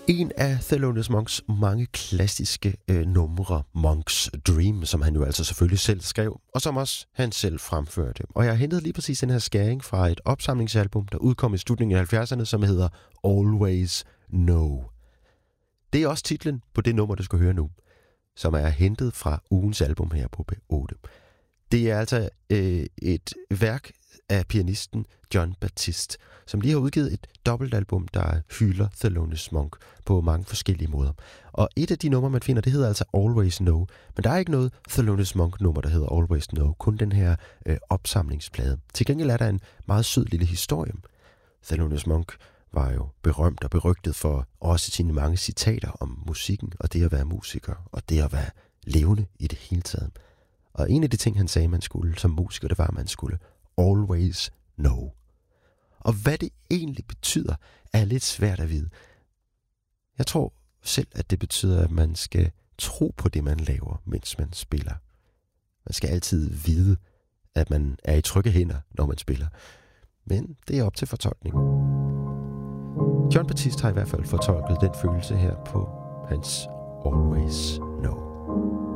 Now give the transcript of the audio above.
En af Thelonious Monks mange klassiske numre, Monk's Dream, som han jo altså selvfølgelig selv skrev, og som også han selv fremførte. Og jeg har hentet lige præcis den her skæring fra et opsamlingsalbum, der udkom i slutningen af 70'erne, som hedder Always Know. Det er også titlen på det nummer, du skal høre nu, som er hentet fra ugens album her på P8. Det er altså et værk af pianisten Jon Batiste, som lige har udgivet et dobbeltalbum, der hylder Thelonious Monk på mange forskellige måder. Og et af de numre, man finder, det hedder altså Always Know. Men der er ikke noget Thelonious Monk-nummer, der hedder Always Know. Kun den her opsamlingsplade. Til gengæld er der en meget sød lille historie. Thelonious Monk var jo berømt og berygtet for også sine mange citater om musikken, og det at være musiker, og det at være levende i det hele taget. Og en af de ting, han sagde, man skulle som musiker, det var, at man skulle always know. Og hvad det egentlig betyder, er lidt svært at vide. Jeg tror selv, at det betyder, at man skal tro på det, man laver, mens man spiller. Man skal altid vide, at man er i trygge hænder, når man spiller. Men det er op til fortolkning. Jon Batiste har i hvert fald fortolket den følelse her på hans Always Know.